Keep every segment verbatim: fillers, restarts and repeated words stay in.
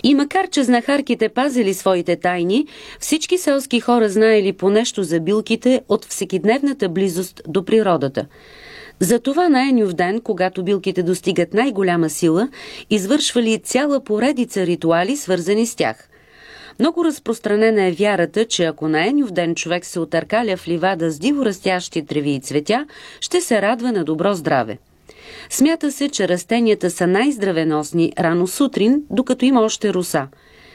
И макар че знахарките пазили своите тайни, всички селски хора знаели по нещо за билките от всекидневната близост до природата. Затова на Енюв ден, когато билките достигат най-голяма сила, извършвали цяла поредица ритуали, свързани с тях. Много разпространена е вярата, че ако на Енюв ден човек се отъркаля в ливада с диво растящи треви и цветя, ще се радва на добро здраве. Смята се, че растенията са най-здравеносни рано сутрин, докато има още роса.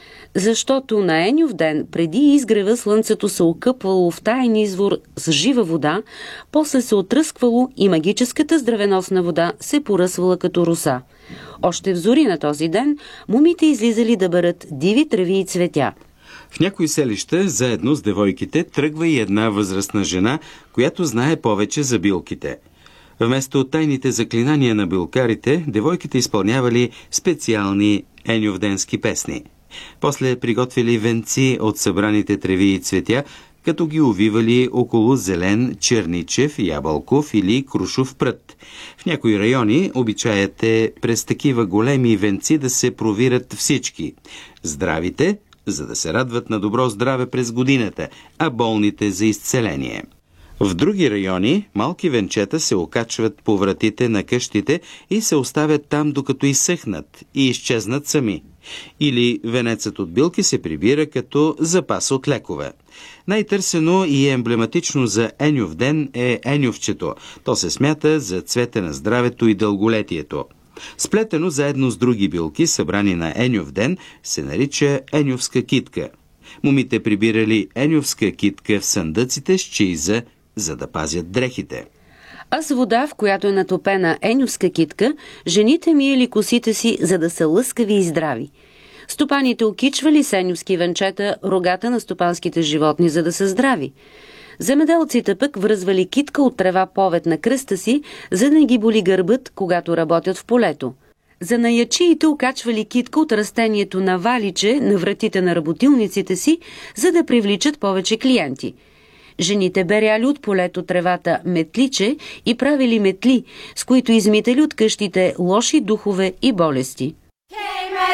Защото на Енюв ден, преди изгрева, слънцето се окъпвало в таен извор с жива вода, после се отръсквало и магическата здравеносна вода се поръсвала като роса. Още в зори на този ден момите излизали да берат диви треви и цветя. В някои селища, заедно с девойките, тръгва и една възрастна жена, която знае повече за билките. Вместо тайните заклинания на билкарите, девойките изпълнявали специални енювденски песни. После приготвили венци от събраните треви и цветя, като ги увивали около зелен, черничев, ябълков или крушов прът. В някои райони обичаят е през такива големи венци да се провират всички. Здравите, за да се радват на добро здраве през годината, а болните за изцеление. В други райони малки венчета се окачват по вратите на къщите и се оставят там, докато изсъхнат и изчезнат сами. Или венецът от билки се прибира като запас от лекове. Най-търсено и емблематично за Енюв ден е енювчето. То се смята за цвете на здравето и дълголетието. Сплетено заедно с други билки, събрани на Енюв ден, се нарича енювска китка. Момите прибирали енювска китка в съндъците с чийза, за да пазят дрехите. А с вода, в която е натопена енювска китка, жените миели косите си, за да са лъскави и здрави. Стопаните окичвали с енювски венчета рогата на стопанските животни, за да са здрави. Земеделците пък връзвали китка от трева повед на кръста си, за да не ги боли гърбът, когато работят в полето. Занаячиите окачвали китка от растението на валиче на вратите на работилниците си, за да привличат повече клиенти. Жените беряли от полето тревата метличе и правили метли, с които измитали от къщите лоши духове и болести.